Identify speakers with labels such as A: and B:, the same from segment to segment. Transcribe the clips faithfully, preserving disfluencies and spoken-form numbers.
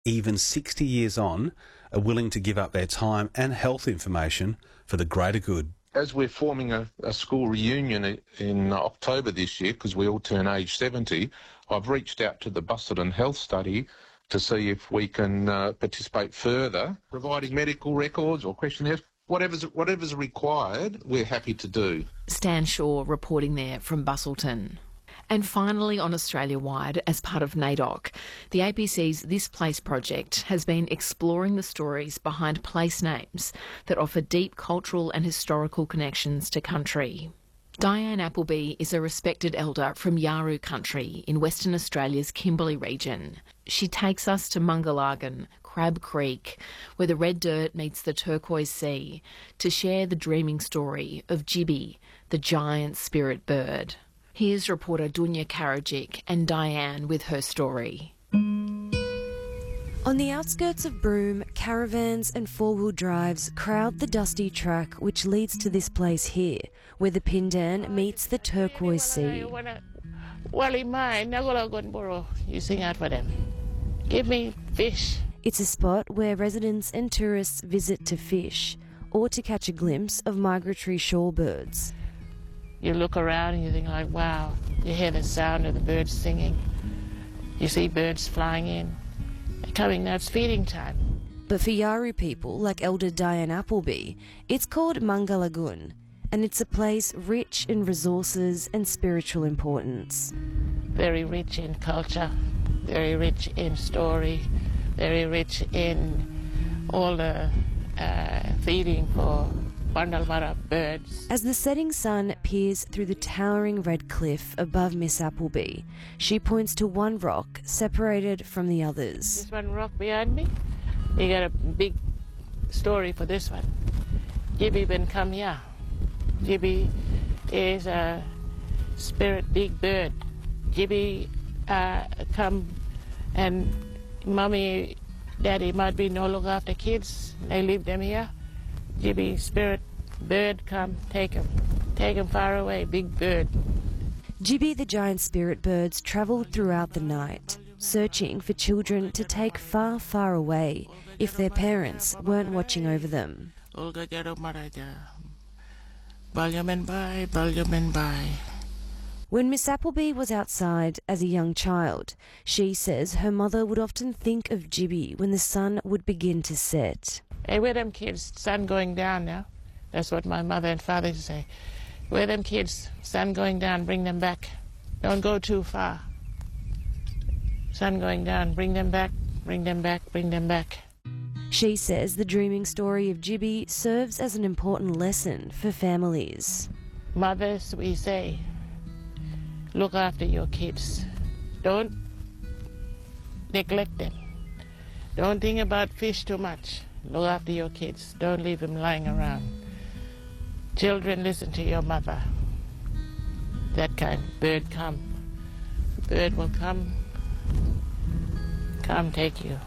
A: even sixty years on, are willing to give up their time and health information for the greater good.
B: As we're forming a, a school reunion in October this year, because we all turn age seventy, I've reached out to the Busselton Health Study to see if we can uh, participate further, providing medical records or questionnaires. Whatever's, whatever's required, we're happy to do.
C: Stan Shaw reporting there from Busselton. And finally, on Australia-wide, as part of NAIDOC, the A B C's This Place project has been exploring the stories behind place names that offer deep cultural and historical connections to country. Diane Appleby is a respected elder from Yawuru country in Western Australia's Kimberley region. She takes us to Mungalagan, Crab Creek, where the red dirt meets the turquoise sea, to share the dreaming story of Jibby, the giant spirit bird. Here's reporter Dunya Karadzic and Diane with her story.
D: On the outskirts of Broome, caravans and four-wheel drives crowd the dusty track which leads to this place here, where the Pindan meets the turquoise sea.
E: You sing out for them. Give me fish.
D: It's a spot where residents and tourists visit to fish or to catch a glimpse of migratory shorebirds.
E: You look around and you think like, wow, you hear the sound of the birds singing. You see birds flying in. They're coming now, it's feeding time.
D: But for Yawuru people like Elder Diane Appleby, it's called Mungalagun, and it's a place rich in resources and spiritual importance.
E: Very rich in culture, very rich in story, very rich in all the uh, feeding for Bandalmara birds.
D: As the setting sun peers through the towering red cliff above Miss Appleby, she points to one rock separated from the others.
E: This one rock behind me, you got a big story for this one. Jibby been come here. Jibby is a spirit big bird. Jibby uh, come and mommy, daddy might be no look after kids. They leave them here. Jibby spirit bird come take him. Take him far away, big bird.
D: Jibby the giant spirit birds travelled throughout the night, searching for children to take far, far away if their parents weren't watching over them. When Miss Appleby was outside as a young child, she says her mother would often think of Jibby when the sun would begin to set.
E: Hey, where them kids? Sun going down now. That's what my mother and father used to say. Where them kids? Sun going down, bring them back. Don't go too far. Sun going down, bring them back, bring them back, bring them back.
D: She says the dreaming story of Jibby serves as an important lesson for families.
E: Mothers, we say, look after your kids. Don't neglect them. Don't think about fish too much. Look after your kids. Don't leave them lying around. Children, listen to your mother. That kind. Bird come. Bird will come. Come take you.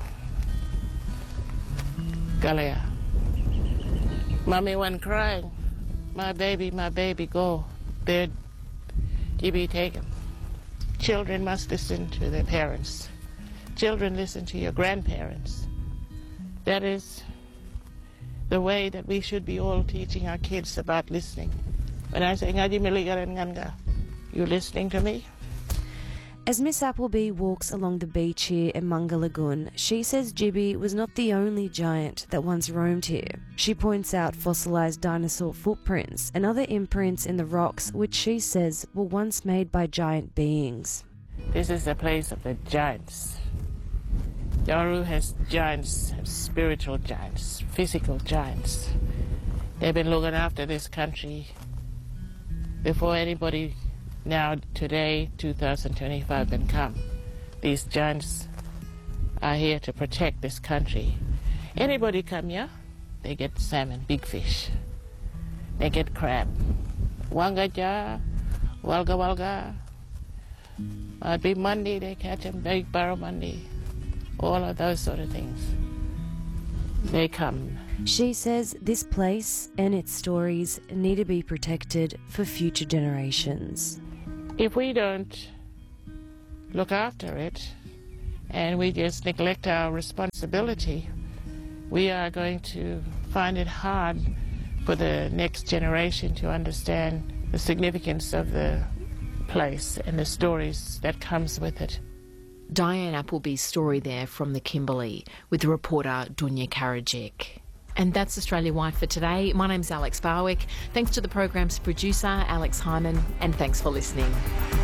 E: Galea. Mommy one crying. My baby, my baby, go. Bird, Jibby, take him. Children must listen to their parents. Children, listen to your grandparents. That is the way that we should be all teaching our kids about listening. When I say, you listening to me?
D: As Miss Appleby walks along the beach here in Mungalagun, she says Jibby was not the only giant that once roamed here. She points out fossilised dinosaur footprints and other imprints in the rocks which she says were once made by giant beings.
E: This is the place of the giants. Yawuru has giants, spiritual giants, physical giants. They've been looking after this country before anybody now, today, two thousand twenty-five, can come. These giants are here to protect this country. Anybody come here, they get salmon, big fish. They get crab. Wangaja, walga walga. Might be Monday, they catch them, big barramundi. All of those sort of things. They come.
D: She says this place and its stories need to be protected for future generations.
E: If we don't look after it, and we just neglect our responsibility, we are going to find it hard for the next generation to understand the significance of the place and the stories that comes with it.
C: Diane Appleby's story there from the Kimberley with the reporter Dunya Karadzic. And that's Australia Wide for today. My name's Alex Barwick. Thanks to the program's producer, Alex Hyman, and thanks for listening.